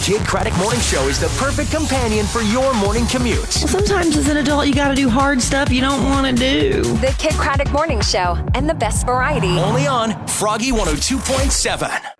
Kid Craddock Morning Show is the perfect companion for your morning commute. Well, sometimes as an adult, you got to do hard stuff you don't want to do. The Kid Craddock Morning Show and the best variety. Only on Froggy 102.7.